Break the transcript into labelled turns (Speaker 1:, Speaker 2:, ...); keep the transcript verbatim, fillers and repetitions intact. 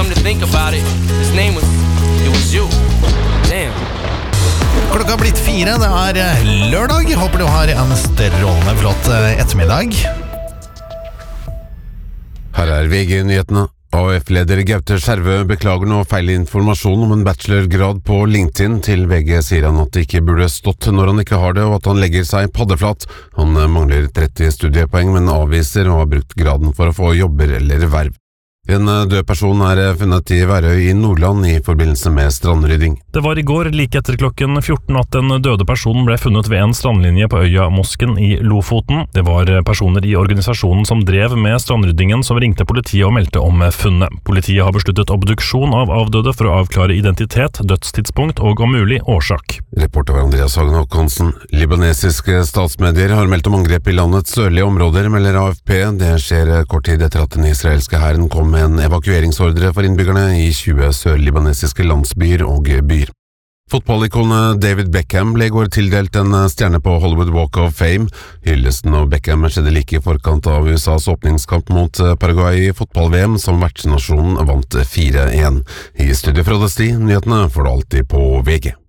Speaker 1: come to think about it, his name was, it was you. Damn.
Speaker 2: Klokka har blitt fire, det er lørdag. Håper du har en strålende flott ettermiddag.
Speaker 3: Her er V G-nyhetene. A F leder Gaute Skjervø beklager nå feil informasjon om en bachelorgrad på LinkedIn. Til V G sier han at det ikke burde stått når han ikke har det, og at han legger seg paddeflat. Han mangler tretti studiepoeng, men avviser og har brukt graden for å få jobber eller verv. En død person er funnet i Værøy i Nordland i forbindelse med strandrydding.
Speaker 4: Det var i går, like etter klokken fjorten, at den døde personen ble funnet ved en strandlinje på øya Mosken i Lofoten. Det var personer i organisasjonen som drev med strandryddingen som ringte politiet og meldte om funnet. Politiet har besluttet obduksjon av avdøde for å avklare identitet, dødstidspunkt og om mulig årsak.
Speaker 3: Reporter var Andreas Hagen Håkonsen. Libanesiske statsmedier har meldt om angrep i landets sørlige områder, melder A F P. Det skjer kort tid etter at den israelske hæren kom med en evakueringsordre for innbyggerne i tjue sør-libanesiske landsbyer og byer. Fotballikonet David Beckham ble i går tildelt en stjerne på Hollywood Walk of Fame. Hyllesten av Beckham skjedde like i forkant av U S As åpningskamp mot Paraguay i fotball-V M, som vertsnasjonen vant fire én. I studio fra Desti, nyhetene får du alltid på V G.